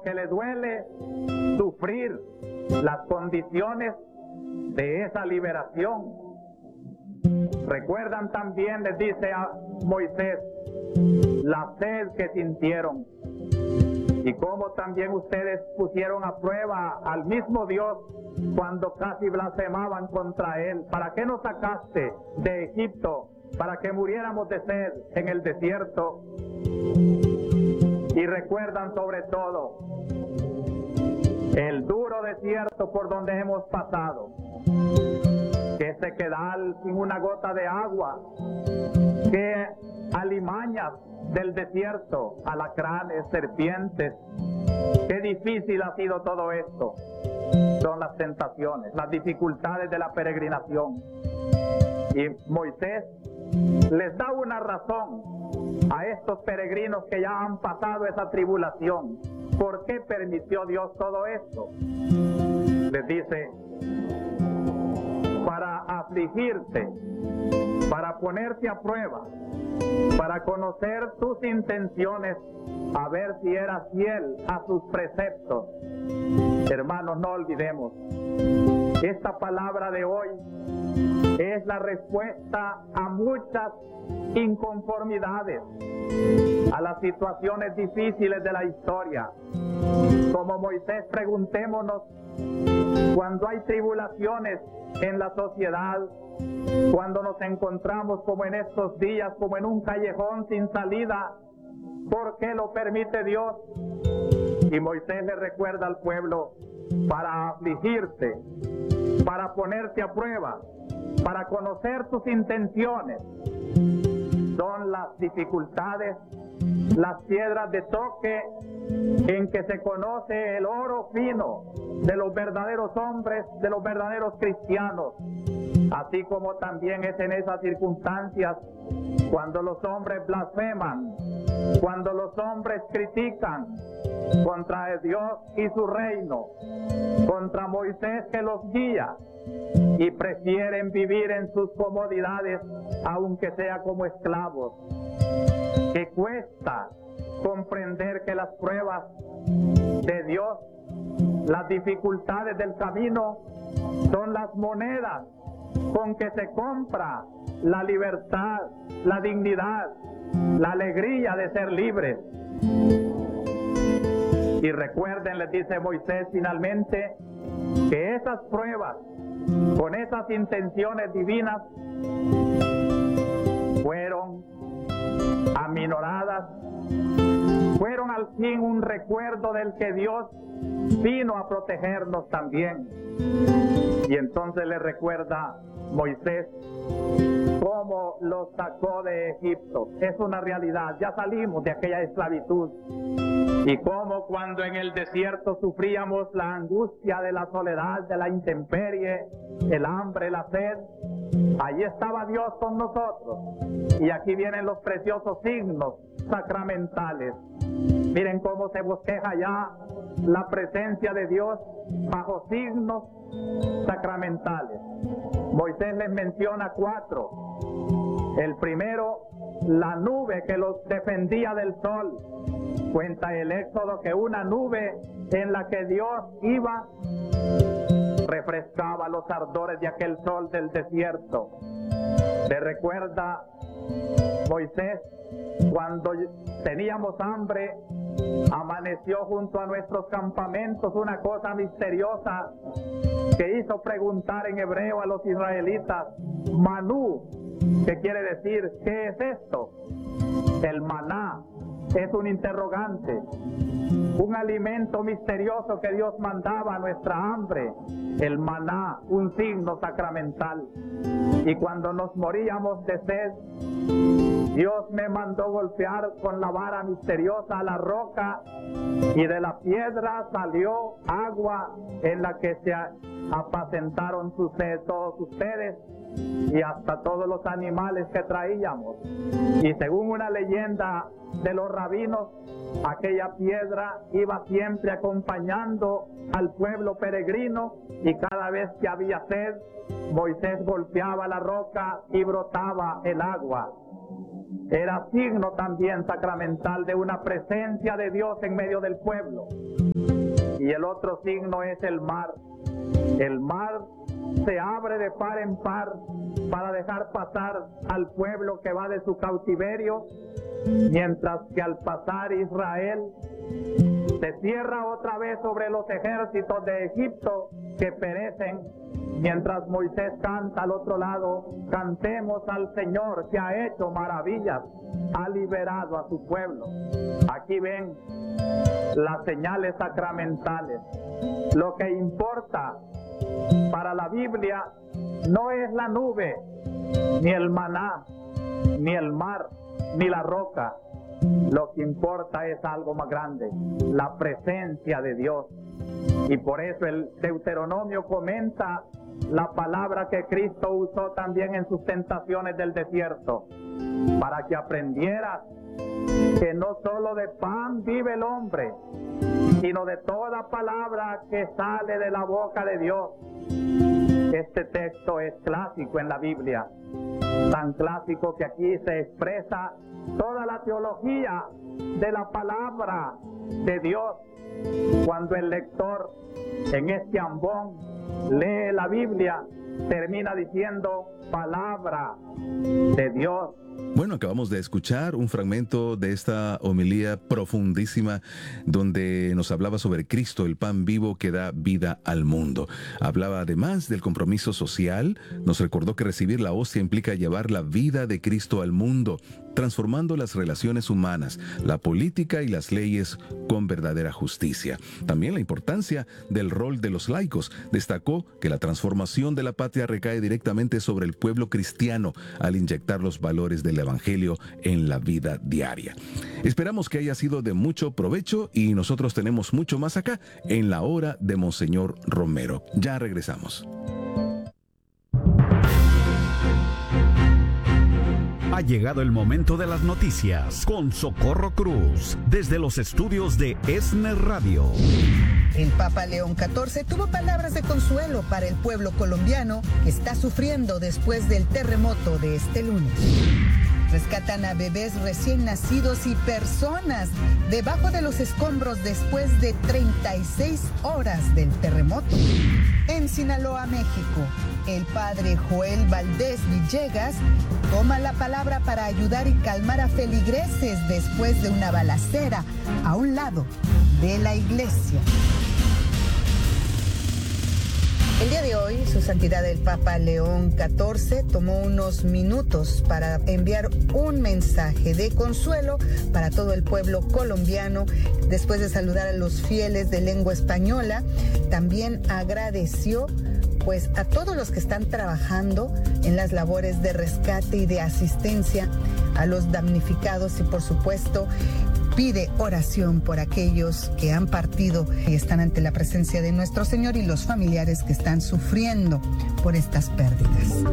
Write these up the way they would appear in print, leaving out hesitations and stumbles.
que le duele sufrir las condiciones de esa liberación. Recuerdan también, les dice a Moisés, la sed que sintieron y cómo también ustedes pusieron a prueba al mismo Dios cuando casi blasfemaban contra él. ¿Para qué nos sacaste de Egipto? Para que muriéramos de sed en el desierto. Y recuerdan sobre todo el duro desierto por donde hemos pasado, que sequedal sin una gota de agua, que alimañas del desierto, alacranes, serpientes. Qué difícil ha sido todo esto. Son las tentaciones, las dificultades de la peregrinación. Y Moisés les da una razón a estos peregrinos que ya han pasado esa tribulación. ¿Por qué permitió Dios todo esto? Les dice, para afligirte, para ponerte a prueba, para conocer tus intenciones, a ver si eras fiel a sus preceptos. Hermanos, no olvidemos, esta palabra de hoy es la respuesta a muchas inconformidades, a las situaciones difíciles de la historia. Como Moisés, preguntémonos, cuando hay tribulaciones en la sociedad, cuando nos encontramos como en estos días, como en un callejón sin salida, ¿por qué lo permite Dios? Y Moisés le recuerda al pueblo, para afligirte, para ponerte a prueba, para conocer tus intenciones. Son las dificultades, las piedras de toque en que se conoce el oro fino de los verdaderos hombres, de los verdaderos cristianos. Así como también es en esas circunstancias cuando los hombres blasfeman, cuando los hombres critican contra Dios y su reino, contra Moisés que los guía, y prefieren vivir en sus comodidades, aunque sea como esclavos. Que cuesta comprender que las pruebas de Dios, las dificultades del camino, son las monedas con que se compra la libertad, la dignidad, la alegría de ser libres. Y recuerden, les dice Moisés finalmente, que esas pruebas, con esas intenciones divinas, fueron aminoradas, fueron al fin un recuerdo del que Dios vino a protegernos también. Y entonces le recuerda Moisés cómo los sacó de Egipto. Es una realidad, ya salimos de aquella esclavitud. Y cómo cuando en el desierto sufríamos la angustia de la soledad, de la intemperie, el hambre, la sed, allí estaba Dios con nosotros. Y aquí vienen los preciosos signos sacramentales. Miren cómo se bosqueja ya la presencia de Dios bajo signos sacramentales. Moisés les menciona 4. El primero, la nube que los defendía del sol. Cuenta el Éxodo que una nube en la que Dios iba refrescaba los ardores de aquel sol del desierto. ¿Se recuerda Moisés cuando teníamos hambre? Amaneció junto a nuestros campamentos una cosa misteriosa que hizo preguntar en hebreo a los israelitas, manú, que quiere decir, ¿qué es esto? El maná es un interrogante, un alimento misterioso que Dios mandaba a nuestra hambre. El maná, un signo sacramental. Y cuando nos moríamos de sed, Dios me mandó golpear con la vara misteriosa a la roca, y de la piedra salió agua en la que se apacentaron su sed todos ustedes y hasta todos los animales que traíamos. Y según una leyenda de los rabinos, aquella piedra iba siempre acompañando al pueblo peregrino, y cada vez que había sed, Moisés golpeaba la roca y brotaba el agua. era signo también sacramental de una presencia de Dios en medio del pueblo. Y el otro signo es el mar. El mar se abre de par en par para dejar pasar al pueblo que va de su cautiverio, mientras que al pasar Israel se cierra otra vez sobre los ejércitos de Egipto que perecen. Mientras Moisés canta al otro lado, cantemos al Señor que ha hecho maravillas, ha liberado a su pueblo. Aquí ven las señales sacramentales. Lo que importa para la Biblia no es la nube, ni el maná, ni el mar, ni la roca. Lo que importa es algo más grande, la presencia de Dios. Y por eso el Deuteronomio comenta la palabra que Cristo usó también en sus tentaciones del desierto, para que aprendieras que no solo de pan vive el hombre, sino de toda palabra que sale de la boca de Dios. Este texto es clásico en la Biblia, tan clásico que aquí se expresa toda la teología de la palabra de Dios. Cuando el lector en este ambón lee la Biblia, termina diciendo palabra de Dios. Bueno, acabamos de escuchar un fragmento de esta homilía profundísima donde nos hablaba sobre Cristo, el pan vivo que da vida al mundo. Hablaba además del compromiso social, nos recordó que recibir la hostia implica llevar la vida de Cristo al mundo, transformando las relaciones humanas, la política y las leyes con verdadera justicia. También la importancia del rol de los laicos. Destacó que la transformación de la patria recae directamente sobre el pueblo cristiano al inyectar los valores del Evangelio en la vida diaria. Esperamos que haya sido de mucho provecho y nosotros tenemos mucho más acá en la hora de Monseñor Romero. Ya regresamos. Ha llegado el momento de las noticias con Socorro Cruz desde los estudios de ESNE Radio. El Papa León XIV tuvo palabras de consuelo para el pueblo colombiano que está sufriendo después del terremoto de este lunes. Rescatan a bebés recién nacidos y personas debajo de los escombros después de 36 horas del terremoto. En Sinaloa, México, el padre Joel Valdés Villegas toma la palabra para ayudar y calmar a feligreses después de una balacera a un lado de la iglesia. El día de hoy, Su Santidad el Papa León XIV tomó unos minutos para enviar un mensaje de consuelo para todo el pueblo colombiano. Después de saludar a los fieles de lengua española, también agradeció pues a todos los que están trabajando en las labores de rescate y de asistencia a los damnificados y por supuesto pide oración por aquellos que han partido y están ante la presencia de nuestro Señor y los familiares que están sufriendo por estas pérdidas.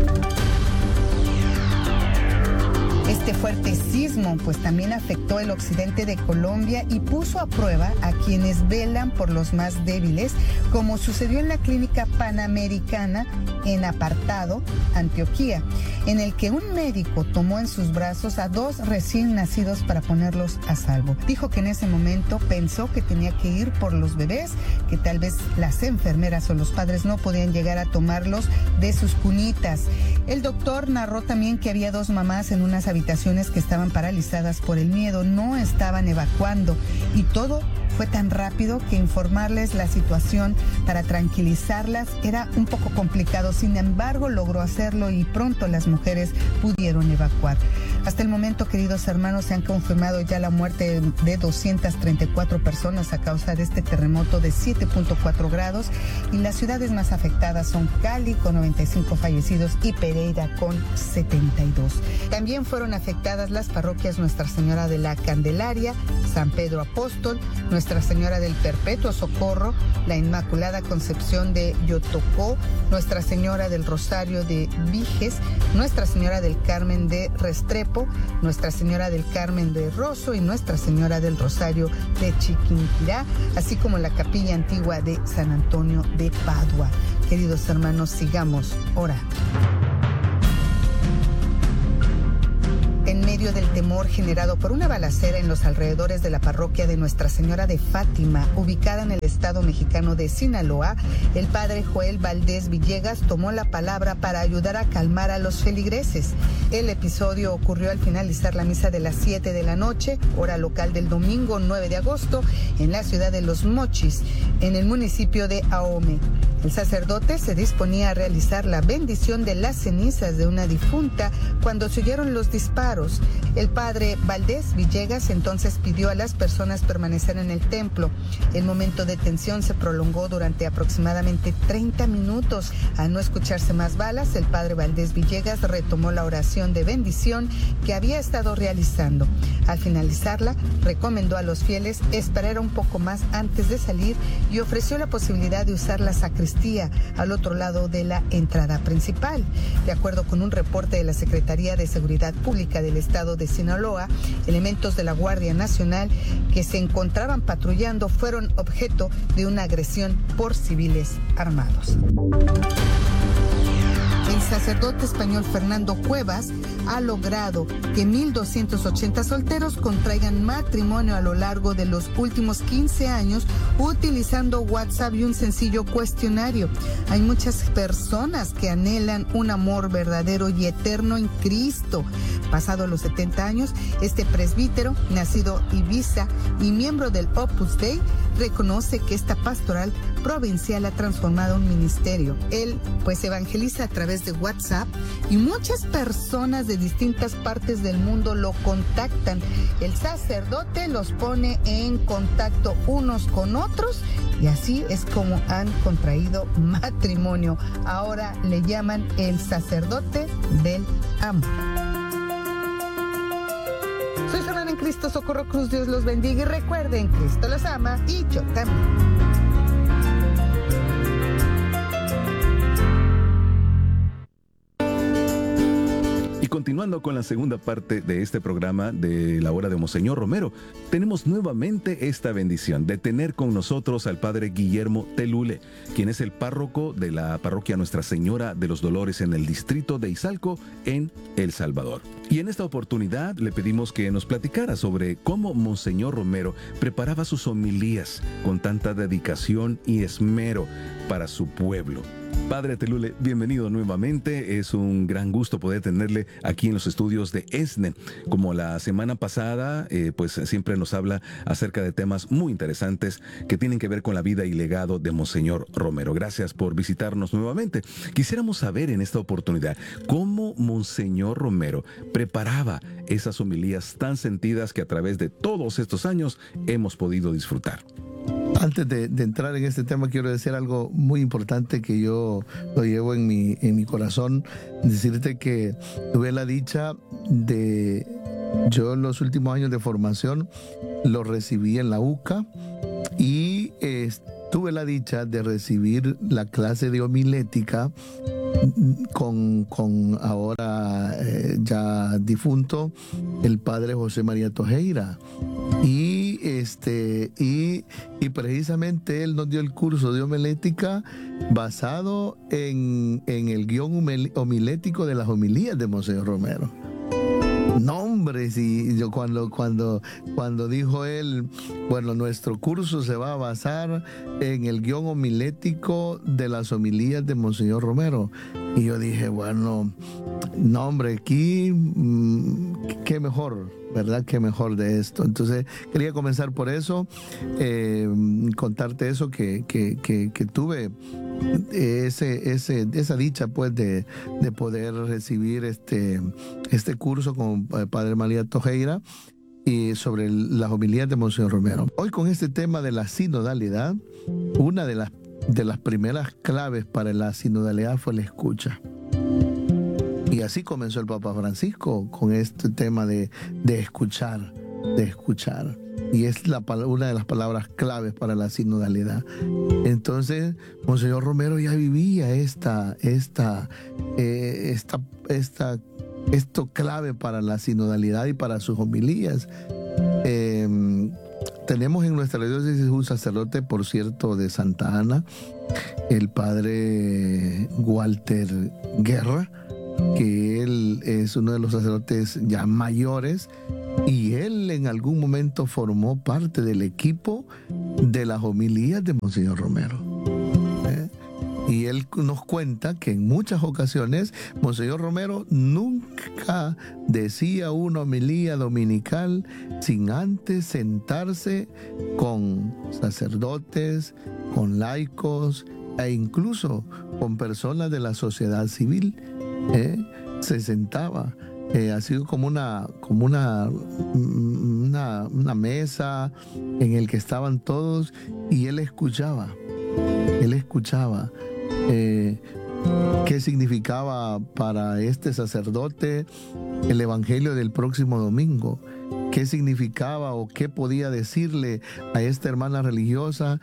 Este fuerte sismo pues también afectó el occidente de Colombia y puso a prueba a quienes velan por los más débiles, como sucedió en la clínica Panamericana en Apartado, Antioquia, en el que un médico tomó en sus brazos a 2 recién nacidos para ponerlos a salvo. Dijo que en ese momento pensó que tenía que ir por los bebés, que tal vez las enfermeras o los padres no podían llegar a tomarlos de sus cunitas. El doctor narró también que había 2 mamás en unas habitaciones que estaban paralizadas por el miedo, no estaban evacuando y todo fue tan rápido que informarles la situación para tranquilizarlas era un poco complicado. Sin embargo, logró hacerlo y pronto las mujeres pudieron evacuar. Hasta el momento, queridos hermanos, se han confirmado ya la muerte de 234 personas a causa de este terremoto de 7.4 grados y las ciudades más afectadas son Cali con 95 fallecidos y Pereira con 72. También fueron afectadas las parroquias Nuestra Señora de la Candelaria, San Pedro Apóstol, Nuestra Señora del Perpetuo Socorro, la Inmaculada Concepción de Yotocó, Nuestra Señora del Rosario de Viges, Nuestra Señora del Carmen de Restrepo, Nuestra Señora del Carmen de Rosso y Nuestra Señora del Rosario de Chiquinquirá, así como la capilla antigua de San Antonio de Padua. Queridos hermanos, sigamos orando. En medio del temor generado por una balacera en los alrededores de la parroquia de Nuestra Señora de Fátima, ubicada en el estado mexicano de Sinaloa, el padre Joel Valdés Villegas tomó la palabra para ayudar a calmar a los feligreses. El episodio ocurrió al finalizar la misa de las 7 de la noche, hora local del domingo 9 de agosto, en la ciudad de Los Mochis, en el municipio de Ahome. El sacerdote se disponía a realizar la bendición de las cenizas de una difunta cuando se oyeron los disparos. El padre Valdés Villegas entonces pidió a las personas permanecer en el templo. El momento de tensión se prolongó durante aproximadamente 30 minutos. Al no escucharse más balas, el padre Valdés Villegas retomó la oración de bendición que había estado realizando. Al finalizarla, recomendó a los fieles esperar un poco más antes de salir y ofreció la posibilidad de usar la sacristía al otro lado de la entrada principal. De acuerdo con un reporte de la Secretaría de Seguridad Pública del estado de Sinaloa, elementos de la Guardia Nacional que se encontraban patrullando fueron objeto de una agresión por civiles armados. El sacerdote español Fernando Cuevas ha logrado que 1,280 solteros contraigan matrimonio a lo largo de los últimos 15 años utilizando WhatsApp y un sencillo cuestionario. Hay muchas personas que anhelan un amor verdadero y eterno en Cristo. Pasado los 70 años, este presbítero, nacido Ibiza y miembro del Opus Dei, reconoce que esta pastoral provincial ha transformado un ministerio. Él, pues, evangeliza a través de WhatsApp y muchas personas de distintas partes del mundo lo contactan. El sacerdote los pone en contacto unos con otros y así es como han contraído matrimonio. Ahora le llaman el sacerdote del amor. Soy su hermana en Cristo, Socorro Cruz. Dios los bendiga y recuerden, Cristo los ama y yo también. Continuando con la segunda parte de este programa de la hora de Monseñor Romero, tenemos nuevamente esta bendición de tener con nosotros al padre Guillermo Telule, quien es el párroco de la parroquia Nuestra Señora de los Dolores en el distrito de Izalco, en El Salvador. Y en esta oportunidad le pedimos que nos platicara sobre cómo Monseñor Romero preparaba sus homilías con tanta dedicación y esmero para su pueblo. Padre Telule, bienvenido nuevamente. Es un gran gusto poder tenerle aquí en los estudios de ESNE. Como la semana pasada, pues siempre nos habla acerca de temas muy interesantes que tienen que ver con la vida y legado de Monseñor Romero. Gracias por visitarnos nuevamente. Quisiéramos saber en esta oportunidad cómo Monseñor Romero preparaba esas homilías tan sentidas que a través de todos estos años hemos podido disfrutar. Antes de entrar en este tema, quiero decir algo muy importante que yo lo llevo en mi corazón. Decirte que tuve la dicha de... Yo en los últimos años de formación lo recibí en la UCA y tuve la dicha de recibir la clase de homilética con ahora ya difunto, el padre José María Tojeira. Y precisamente él nos dio el curso de homilética basado en el guión homilético de las homilías de Monseñor Romero. No, hombre, sí, yo cuando dijo él, bueno, nuestro curso se va a basar en el guión homilético de las homilías de Monseñor Romero. Y yo dije, bueno, no, hombre, aquí, qué mejor, ¿verdad? Qué mejor de esto. Entonces, quería comenzar por eso, contarte eso, que tuve esa dicha, pues, de poder recibir este curso con Padre María Tojeira y sobre las homilías de Monseñor Romero. Hoy, con este tema de la sinodalidad, una de las primeras claves para la sinodalidad fue la escucha. Y así comenzó el Papa Francisco con este tema de escuchar. Y es una de las palabras claves para la sinodalidad. Entonces, Monseñor Romero ya vivía esto clave para la sinodalidad y para sus homilías. Tenemos en nuestra diócesis un sacerdote, por cierto, de Santa Ana, el padre Walter Guerra, que él es uno de los sacerdotes ya mayores, y él en algún momento formó parte del equipo de las homilías de Monseñor Romero. Y él nos cuenta que en muchas ocasiones Monseñor Romero nunca decía una homilía dominical sin antes sentarse con sacerdotes, con laicos e incluso con personas de la sociedad civil. Se sentaba. Ha sido como una mesa en el que estaban todos y él escuchaba. ¿Qué significaba para este sacerdote el evangelio del próximo domingo? ¿Qué significaba o qué podía decirle a esta hermana religiosa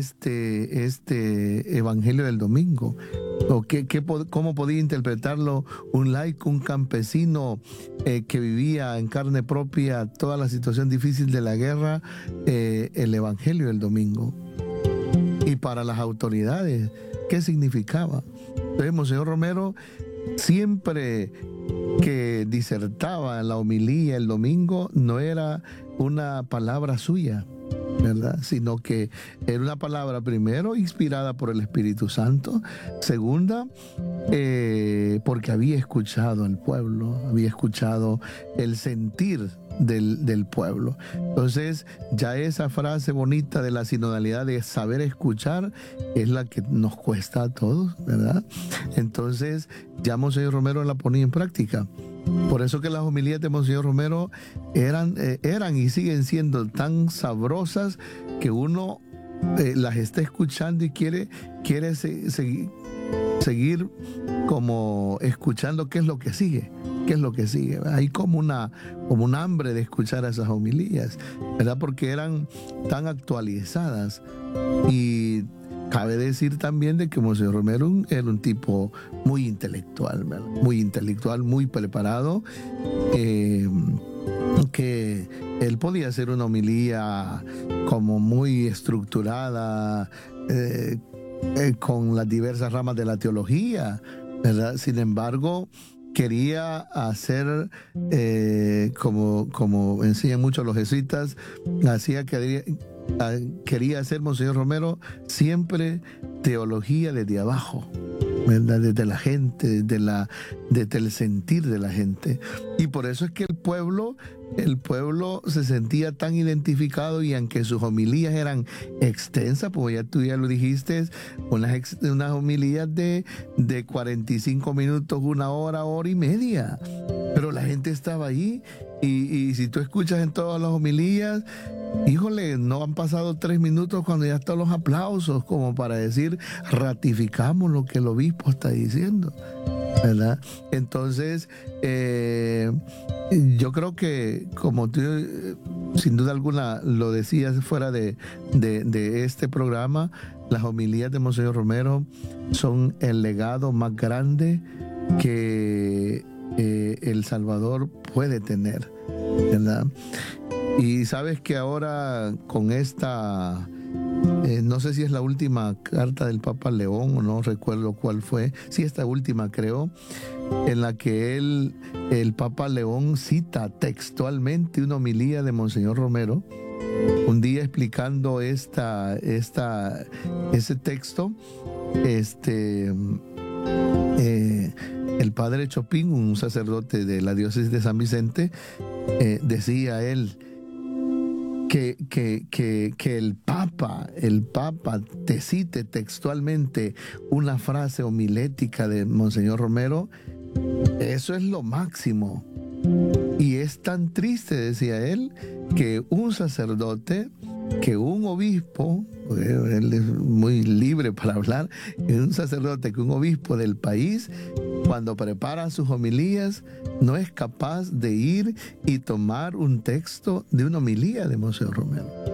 este evangelio del domingo? ¿O cómo podía interpretarlo un laico, un campesino que vivía en carne propia toda la situación difícil de la guerra, el evangelio del domingo? Y para las autoridades, ¿qué significaba? Entonces, Monseñor Romero, siempre que disertaba en la homilía el domingo, no era una palabra suya, ¿verdad? Sino que era una palabra, primero, inspirada por el Espíritu Santo; segunda, porque había escuchado al pueblo, había escuchado el sentir del pueblo. Entonces, ya esa frase bonita de la sinodalidad, de saber escuchar, es la que nos cuesta a todos, ¿verdad? Entonces, ya Monseñor Romero la ponía en práctica. Por eso que las homilías de Monseñor Romero eran y siguen siendo tan sabrosas que uno las está escuchando y quiere seguir como escuchando qué es lo que sigue. Hay como un hambre de escuchar esas homilías, ¿verdad? Porque eran tan actualizadas. Y cabe decir también de que Monseñor Romero era un tipo muy intelectual, ¿verdad? Muy preparado, que él podía hacer una homilía como muy estructurada, con las diversas ramas de la teología, ¿verdad? Sin embargo, quería hacer, como enseñan mucho los jesuitas, quería hacer Monseñor Romero siempre teología desde abajo, ¿verdad? Desde la gente, desde el sentir de la gente. Y por eso es que el pueblo se sentía tan identificado, y aunque sus homilías eran extensas, pues tú ya lo dijiste, unas homilías de 45 minutos, 1 hora, 1 hora y media. Pero la gente estaba ahí, y si tú escuchas en todas las homilías, híjole, no han pasado 3 minutos cuando ya están los aplausos, como para decir, ratificamos lo que el obispo está diciendo, ¿verdad? Entonces, yo creo que, como tú sin duda alguna lo decías fuera de este programa, las homilías de Monseñor Romero son el legado más grande que El Salvador puede tener, ¿verdad? Y sabes que ahora con esta, no sé si es la última carta del Papa León, o no recuerdo cuál fue, sí, esta última creo, en la que el Papa León cita textualmente una homilía de Monseñor Romero, un día explicando ese texto. El padre Chopin, un sacerdote de la diócesis de San Vicente, decía él que el Papa te cite textualmente una frase homilética de Monseñor Romero, eso es lo máximo. Y es tan triste, decía él, que un sacerdote, que un obispo, él es muy libre para hablar, un sacerdote, que un obispo del país, cuando prepara sus homilías, no es capaz de ir y tomar un texto de una homilía de Monseñor Romero.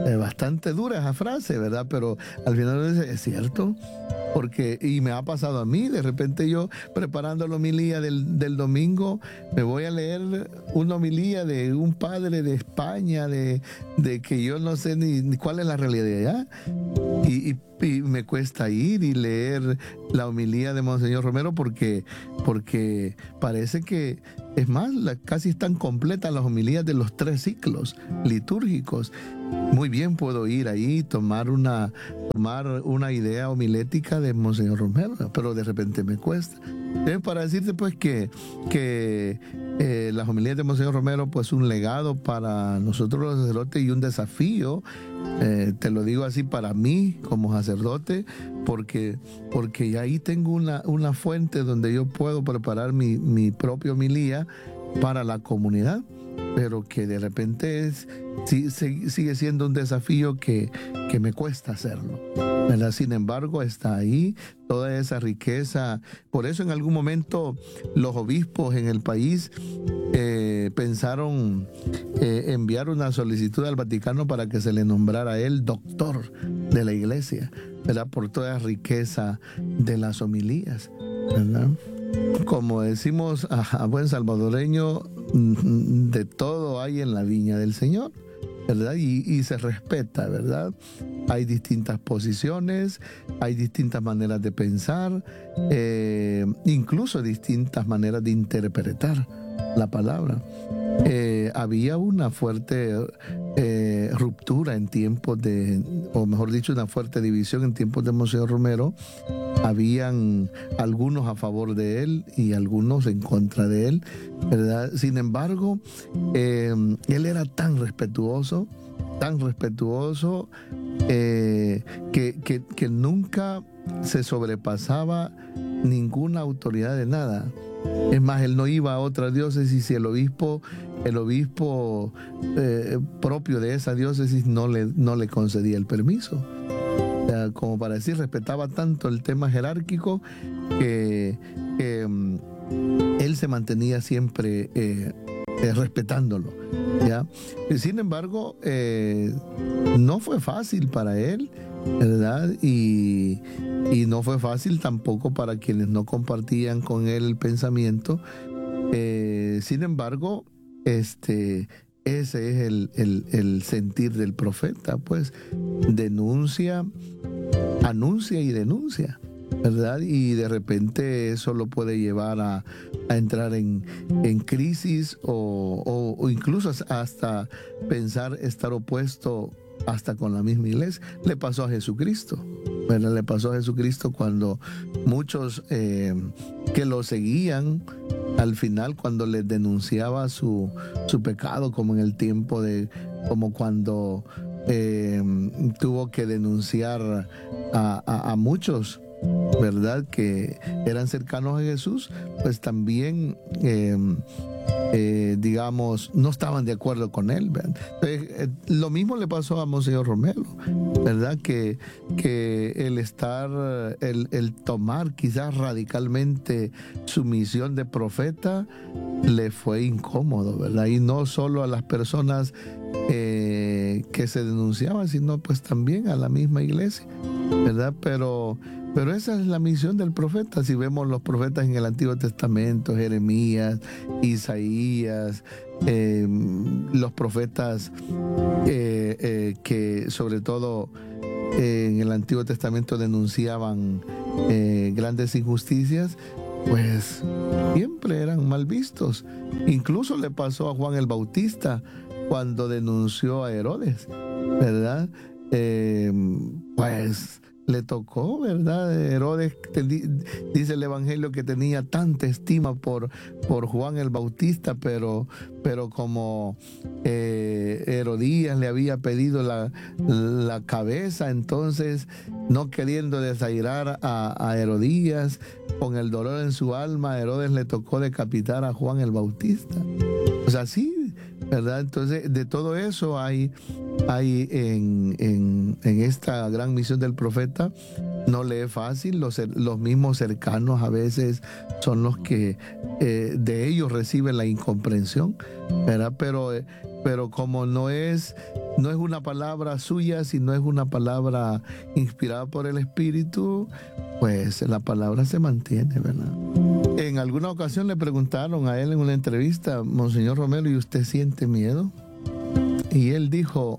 Bastante dura esa frase, ¿verdad? Pero al final es cierto, porque, y me ha pasado a mí, de repente yo preparando la homilía del domingo, me voy a leer una homilía de un padre de España, de que yo no sé ni cuál es la realidad de allá, y me cuesta ir y leer la homilía de Monseñor Romero porque parece que, es más, casi están completas las homilías de los 3 ciclos litúrgicos. Muy bien puedo ir ahí, tomar una idea homilética de Monseñor Romero, pero de repente me cuesta. Para decirte pues que las homilías de Monseñor Romero pues un legado para nosotros los sacerdotes y un desafío, te lo digo así, para mí como sacerdote, porque ahí tengo una fuente donde yo puedo preparar mi propia homilía para la comunidad, pero que de repente sigue siendo un desafío que me cuesta hacerlo, ¿verdad? Sin embargo, está ahí toda esa riqueza. Por eso en algún momento los obispos en el país pensaron enviar una solicitud al Vaticano para que se le nombrara a él doctor de la Iglesia, ¿verdad? Por toda la riqueza de las homilías, ¿verdad? Como decimos a buen salvadoreño, de todo hay en la viña del Señor, ¿verdad? Y se respeta, ¿verdad? Hay distintas posiciones, hay distintas maneras de pensar, incluso distintas maneras de interpretar la palabra. Había una fuerte ruptura en tiempos o mejor dicho, una fuerte división en tiempos de Monseñor Romero. Habían algunos a favor de él y algunos en contra de él, ¿verdad? Sin embargo, él era tan respetuoso, que nunca se sobrepasaba ninguna autoridad de nada. Es más, él no iba a otra diócesis si el obispo propio de esa diócesis no le concedía el permiso. O sea, como para decir, respetaba tanto el tema jerárquico que él se mantenía siempre respetándolo, ¿ya? Sin embargo, no fue fácil para él, ¿verdad? Y no fue fácil tampoco para quienes no compartían con él el pensamiento. Sin embargo, ese es el sentir del profeta, pues anuncia y denuncia, ¿verdad? Y de repente eso lo puede llevar a entrar en crisis o incluso hasta pensar estar opuesto hasta con la misma iglesia. Le pasó a Jesucristo, ¿verdad? Le pasó a Jesucristo cuando muchos que lo seguían, al final cuando les denunciaba su pecado, como en el tiempo como cuando tuvo que denunciar a muchos, ¿verdad?, que eran cercanos a Jesús, pues también digamos, no estaban de acuerdo con él, ¿verdad? Entonces, lo mismo le pasó a Monseñor Romero, ¿verdad? Que el tomar quizás radicalmente su misión de profeta le fue incómodo, ¿verdad? Y no solo a las personas que se denunciaban, sino pues también a la misma iglesia, ¿verdad? Pero esa es la misión del profeta. Si vemos los profetas en el Antiguo Testamento, Jeremías, Isaías, los profetas que sobre todo en el Antiguo Testamento denunciaban grandes injusticias, pues siempre eran mal vistos. Incluso le pasó a Juan el Bautista cuando denunció a Herodes, ¿verdad? Pues le tocó, ¿verdad? Herodes, dice el Evangelio, que tenía tanta estima por Juan el Bautista, pero como Herodías le había pedido la cabeza, entonces, no queriendo desairar a Herodías, con el dolor en su alma, Herodes le tocó decapitar a Juan el Bautista. O sea, sí, ¿verdad? Entonces, de todo eso hay en esta gran misión del profeta. No le es fácil, los mismos cercanos a veces son los que de ellos reciben la incomprensión, ¿verdad? Pero pero como no es una palabra suya, sino es una palabra inspirada por el Espíritu, pues la palabra se mantiene, ¿verdad? En alguna ocasión le preguntaron a él en una entrevista: Monseñor Romero, ¿y usted siente miedo? Y él dijo,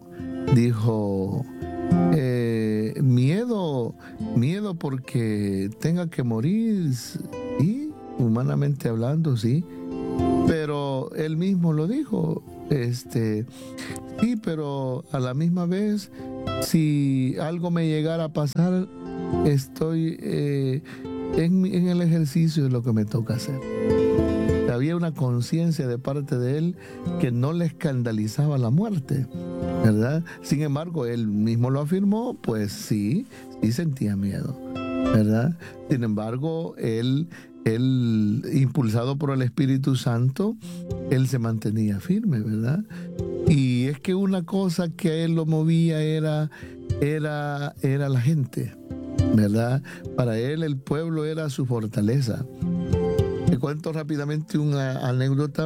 miedo porque tenga que morir, y humanamente hablando, sí, pero él mismo lo dijo, sí, pero a la misma vez, si algo me llegara a pasar, estoy en el ejercicio de lo que me toca hacer. Había una conciencia de parte de él que no le escandalizaba la muerte, ¿verdad? Sin embargo, él mismo lo afirmó, pues sí sentía miedo, ¿verdad? Sin embargo, él impulsado por el Espíritu Santo, él se mantenía firme, ¿verdad? Y es que una cosa que a él lo movía era la gente, ¿verdad? Para él el pueblo era su fortaleza. Te cuento rápidamente una anécdota.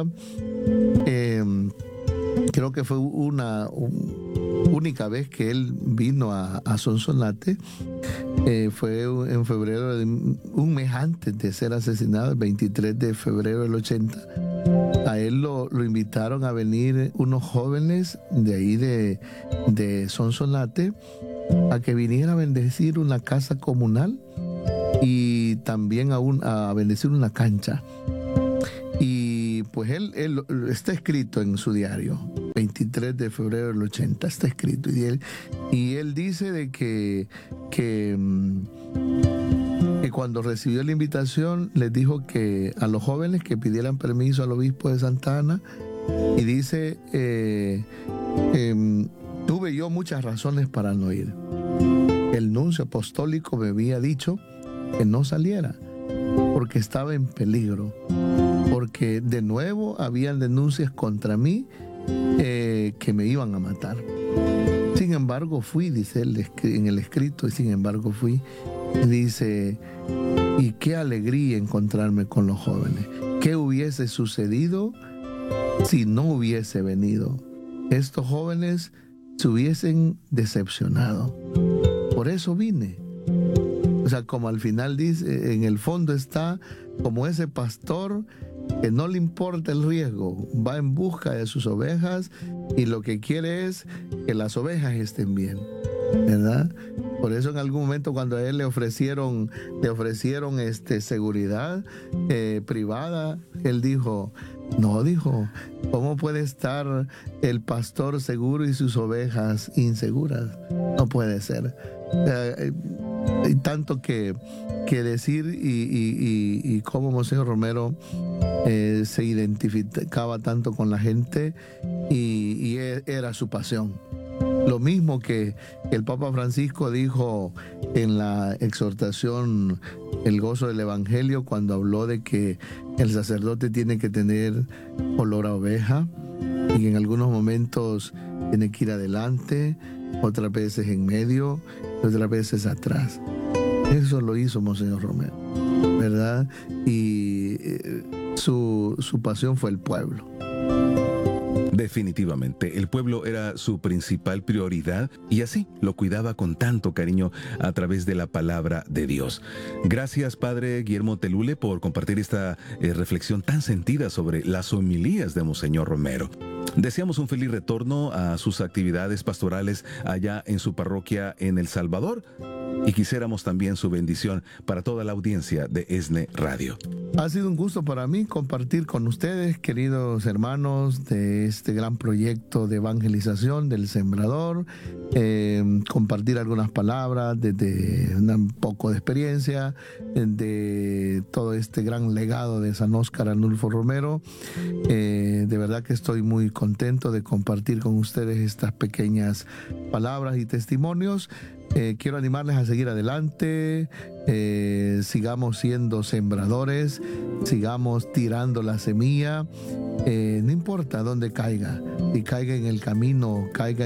Creo que fue una única vez que él vino a Sonsonate. Fue en febrero, un mes antes de ser asesinado, el 23 de febrero del 80. A él lo invitaron a venir unos jóvenes de ahí de Sonsonate a que viniera a bendecir una casa comunal y también a bendecir una cancha. Y pues él está escrito en su diario, 23 de febrero del 80, está escrito. Y él dice de que cuando recibió la invitación les dijo que a los jóvenes que pidieran permiso al obispo de Santa Ana, y dice, tuve yo muchas razones para no ir. El nuncio apostólico me había dicho que no saliera porque estaba en peligro, porque de nuevo habían denuncias contra mí que me iban a matar. Sin embargo fui, dice él en el escrito, y sin embargo fui. Dice, y qué alegría encontrarme con los jóvenes. ¿Qué hubiese sucedido si no hubiese venido? Estos jóvenes se hubiesen decepcionado. Por eso vine. O sea, como al final dice, en el fondo está como ese pastor que no le importa el riesgo, va en busca de sus ovejas y lo que quiere es que las ovejas estén bien, ¿verdad? Por eso en algún momento cuando a él le ofrecieron seguridad privada, él dijo, ¿cómo puede estar el pastor seguro y sus ovejas inseguras? No puede ser. Hay tanto que decir y cómo Monseñor Romero se identificaba tanto con la gente y era su pasión. Lo mismo que el Papa Francisco dijo en la exhortación El gozo del Evangelio, cuando habló de que el sacerdote tiene que tener olor a oveja y en algunos momentos tiene que ir adelante, otras veces en medio, otras veces atrás. Eso lo hizo Monseñor Romero, ¿verdad? Y su pasión fue el pueblo. Definitivamente, el pueblo era su principal prioridad y así lo cuidaba con tanto cariño a través de la palabra de Dios. Gracias, Padre Guillermo Telule, por compartir esta reflexión tan sentida sobre las homilías de Monseñor Romero. Deseamos un feliz retorno a sus actividades pastorales allá en su parroquia en El Salvador y quisiéramos también su bendición para toda la audiencia de ESNE Radio. Ha sido un gusto para mí compartir con ustedes, queridos hermanos, de este gran proyecto de evangelización del Sembrador, compartir algunas palabras desde un poco de experiencia de todo este gran legado de San Óscar Arnulfo Romero. De verdad que estoy muy contento de compartir con ustedes estas pequeñas palabras y testimonios. Quiero animarles a seguir adelante, sigamos siendo sembradores, sigamos tirando la semilla, no importa dónde caiga, si caiga en el camino, caiga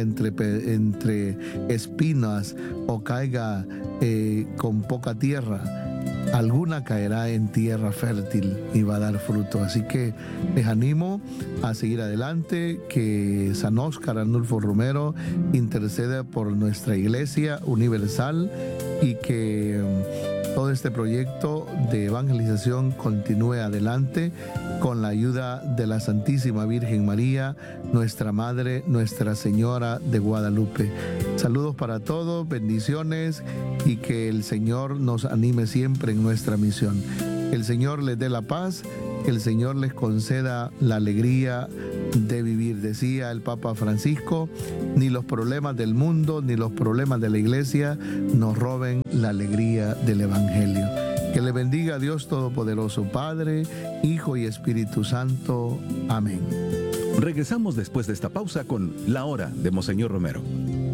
entre espinas o caiga con poca tierra, alguna caerá en tierra fértil y va a dar fruto. Así que les animo a seguir adelante, que San Óscar Arnulfo Romero interceda por nuestra Iglesia Universal y que todo este proyecto de evangelización continúe adelante con la ayuda de la Santísima Virgen María, nuestra Madre, Nuestra Señora de Guadalupe. Saludos para todos, bendiciones y que el Señor nos anime siempre en nuestra misión. Que el Señor les dé la paz, que el Señor les conceda la alegría de vivir. Decía el Papa Francisco, ni los problemas del mundo ni los problemas de la Iglesia nos roben la alegría del Evangelio. Que le bendiga a Dios Todopoderoso, Padre, Hijo y Espíritu Santo. Amén. Regresamos después de esta pausa con La Hora de Monseñor Romero.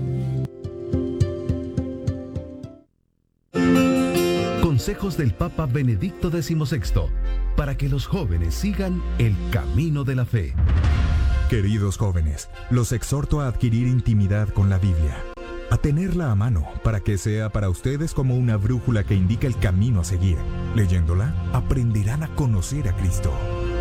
Consejos del Papa Benedicto XVI para que los jóvenes sigan el camino de la fe. Queridos jóvenes, los exhorto a adquirir intimidad con la Biblia, a tenerla a mano para que sea para ustedes como una brújula que indica el camino a seguir. Leyéndola, aprenderán a conocer a Cristo.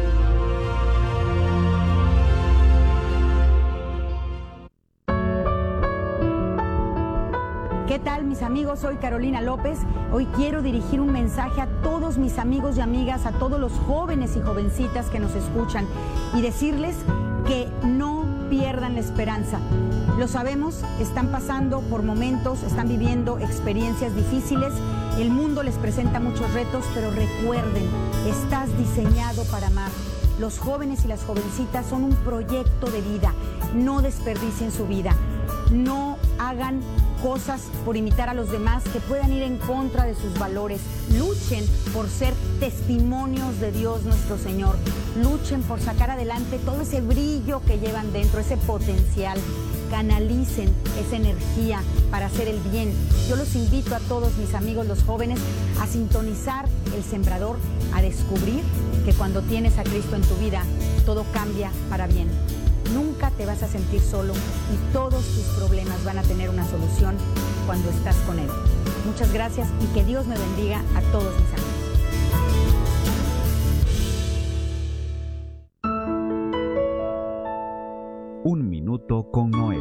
¿Qué tal, mis amigos? Soy Carolina López. Hoy quiero dirigir un mensaje a todos mis amigos y amigas, a todos los jóvenes y jovencitas que nos escuchan y decirles que no pierdan la esperanza. Lo sabemos, están pasando por momentos, están viviendo experiencias difíciles, el mundo les presenta muchos retos, pero recuerden, estás diseñado para amar. Los jóvenes y las jovencitas son un proyecto de vida, no desperdicien su vida, no hagan cosas por imitar a los demás que puedan ir en contra de sus valores. Luchen por ser testimonios de Dios nuestro Señor. Luchen por sacar adelante todo ese brillo que llevan dentro, ese potencial. Canalicen esa energía para hacer el bien. Yo los invito a todos mis amigos los jóvenes a sintonizar El Sembrador, a descubrir que cuando tienes a Cristo en tu vida, todo cambia para bien. Nunca te vas a sentir solo y todos tus problemas van a tener una solución cuando estás con Él. Muchas gracias y que Dios me bendiga a todos mis amigos. Un minuto con Noel.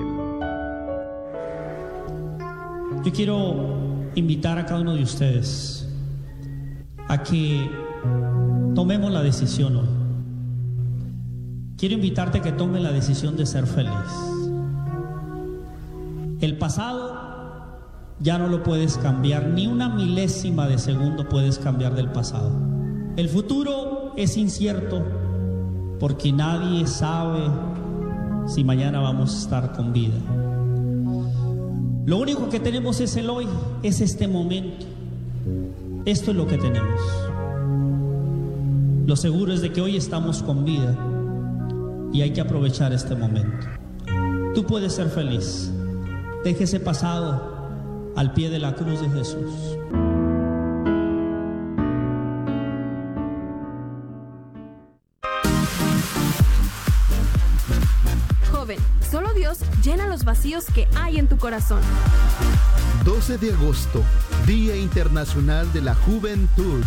Yo quiero invitar a cada uno de ustedes a que tomemos la decisión hoy. Quiero invitarte a que tomes la decisión de ser feliz. El pasado ya no lo puedes cambiar, ni una milésima de segundo puedes cambiar del pasado. El futuro es incierto porque nadie sabe si mañana vamos a estar con vida. Lo único que tenemos es el hoy, es este momento. Esto es lo que tenemos. Lo seguro es de que hoy estamos con vida y hay que aprovechar este momento. Tú puedes ser feliz. Deja ese pasado al pie de la cruz de Jesús. Joven, solo Dios llena los vacíos que hay en tu corazón. 12 de agosto, Día Internacional de la Juventud.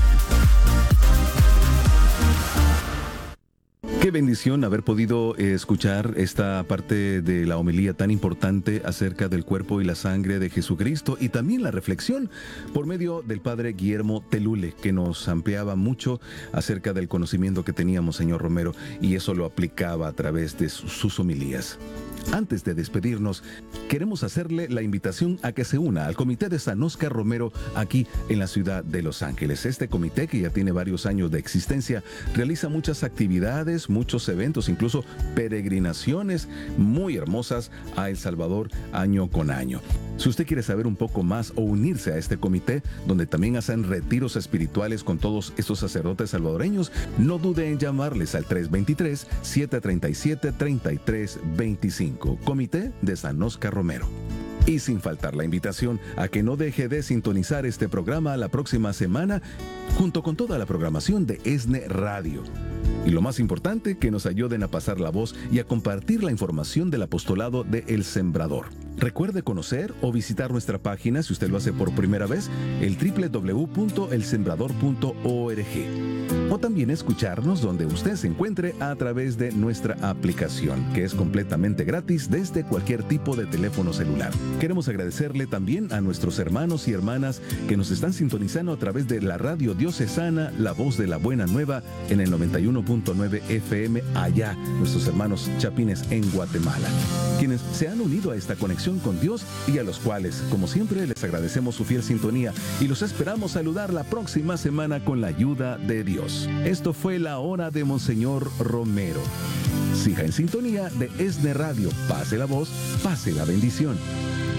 Qué bendición haber podido escuchar esta parte de la homilía tan importante acerca del cuerpo y la sangre de Jesucristo y también la reflexión por medio del padre Guillermo Telule, que nos ampliaba mucho acerca del conocimiento que teníamos, señor Romero, y eso lo aplicaba a través de sus homilías. Antes de despedirnos, queremos hacerle la invitación a que se una al Comité de San Óscar Romero aquí en la ciudad de Los Ángeles. Este comité, que ya tiene varios años de existencia, realiza muchas actividades, muchos eventos, incluso peregrinaciones muy hermosas a El Salvador año con año. Si usted quiere saber un poco más o unirse a este comité, donde también hacen retiros espirituales con todos estos sacerdotes salvadoreños, no dude en llamarles al 323-737-3325. Comité de San Óscar Romero. Y sin faltar la invitación a que no deje de sintonizar este programa la próxima semana junto con toda la programación de ESNE Radio. Y lo más importante, que nos ayuden a pasar la voz y a compartir la información del apostolado de El Sembrador. Recuerde conocer o visitar nuestra página, si usted lo hace por primera vez, el www.elsembrador.org. O también escucharnos donde usted se encuentre a través de nuestra aplicación, que es completamente gratis desde cualquier tipo de teléfono celular. Queremos agradecerle también a nuestros hermanos y hermanas que nos están sintonizando a través de la radio diocesana La Voz de la Buena Nueva en el 91.9 FM allá, nuestros hermanos chapines en Guatemala, quienes se han unido a esta conexión con Dios y a los cuales, como siempre, les agradecemos su fiel sintonía y los esperamos saludar la próxima semana con la ayuda de Dios. Esto fue la hora de Monseñor Romero. Siga en sintonía de ESNE Radio. Pase la voz, pase la bendición.